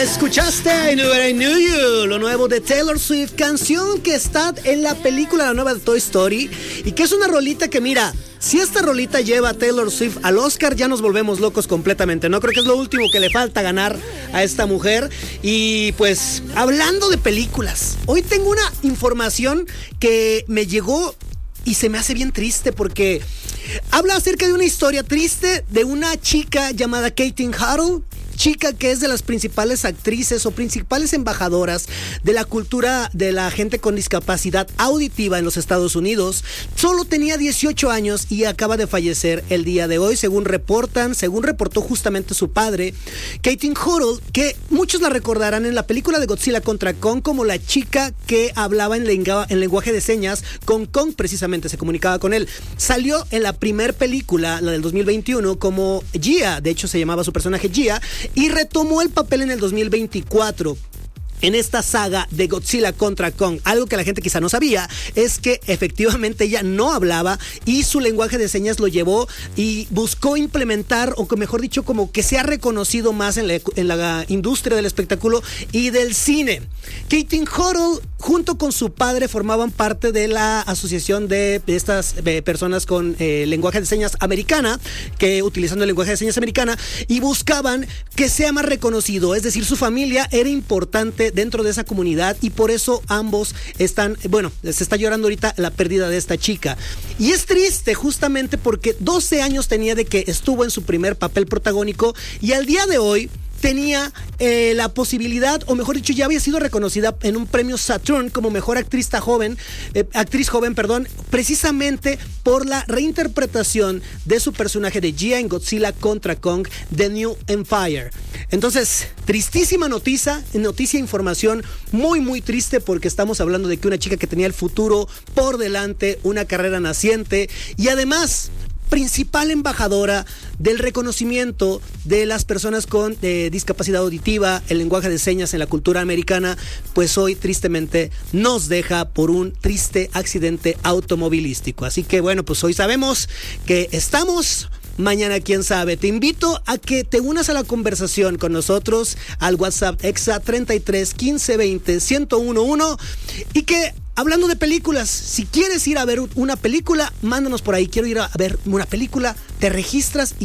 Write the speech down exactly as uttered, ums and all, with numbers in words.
Escuchaste I Knew It, I Knew You, lo nuevo de Taylor Swift, canción que está en la película, la nueva de Toy Story, y que es una rolita que, mira, si esta rolita lleva a Taylor Swift al Oscar, ya nos volvemos locos completamente, ¿no? Creo que es lo último que le falta ganar a esta mujer. Y pues, hablando de películas, hoy tengo una información que me llegó y se me hace bien triste porque habla acerca de una historia triste de una chica llamada Caitlin Hartle, chica que es de las principales actrices o principales embajadoras de la cultura de la gente con discapacidad auditiva en los Estados Unidos. Solo tenía dieciocho años y acaba de fallecer el día de hoy, según reportan, según reportó justamente su padre. Caitlin Hartle, que muchos la recordarán en la película de Godzilla contra Kong como la chica que hablaba en, lengua, en lenguaje de señas con Kong, precisamente se comunicaba con él. Salió en la primer película, la del dos mil veintiuno, como Gia, de hecho se llamaba su personaje Gia, y retomó el papel en el dos mil veinticuatro. En esta saga de Godzilla contra Kong. Algo que la gente quizá no sabía es que efectivamente ella no hablaba y su lenguaje de señas lo llevó y buscó implementar, o que mejor dicho, como que sea reconocido más en la, en la industria del espectáculo y del cine. Caitlin Hartle, junto con su padre, formaban parte de la asociación de estas de personas con eh, lenguaje de señas americana, que utilizando el lenguaje de señas americana, y buscaban que sea más reconocido, es decir, su familia era importante dentro de esa comunidad y por eso ambos están, bueno, se está llorando ahorita la pérdida de esta chica. Y es triste justamente porque doce años tenía de que estuvo en su primer papel protagónico y al día de hoy tenía eh, la posibilidad, o mejor dicho, ya había sido reconocida en un premio Saturn como mejor actriz joven, eh, actriz joven, perdón, precisamente por la reinterpretación de su personaje de Gia en Godzilla contra Kong, The New Empire. Entonces, tristísima noticia, noticia, información muy, muy triste porque estamos hablando de que una chica que tenía el futuro por delante, una carrera naciente y además principal embajadora del reconocimiento de las personas con eh, discapacidad auditiva, el lenguaje de señas en la cultura americana, pues hoy tristemente nos deja por un triste accidente automovilístico. Así que bueno, pues hoy sabemos que estamos, mañana quién sabe. Te invito a que te unas a la conversación con nosotros al WhatsApp Exa treinta y tres quince veinte ciento uno y que hablando de películas, si quieres ir a ver una película, mándanos por ahí, quiero ir a ver una película, te registras y